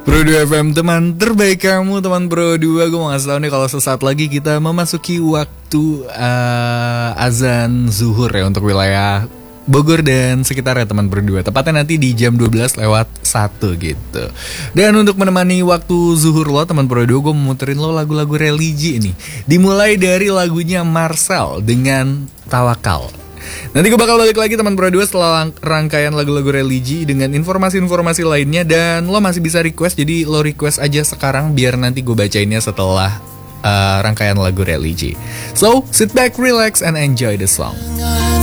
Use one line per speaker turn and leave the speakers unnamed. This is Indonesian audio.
Pro 2 FM, teman terbaik kamu, teman Pro 2. Gue mau ngasih tau nih kalau sesaat lagi kita memasuki waktu azan zuhur ya untuk wilayah Bogor dan sekitarnya, teman Pro 2. Tepatnya nanti di jam 12 lewat 1 gitu. Dan untuk menemani waktu zuhur lo, teman Pro 2, gue memuterin lo lagu-lagu religi ini. Dimulai dari lagunya Marcel dengan Tawakal. Nanti gue bakal balik lagi, teman Pro 2, setelah rangkaian lagu-lagu religi dengan informasi-informasi lainnya. Dan lo masih bisa request, jadi lo request aja sekarang biar nanti gue bacainnya setelah rangkaian lagu religi. So, sit back, relax, and enjoy the song.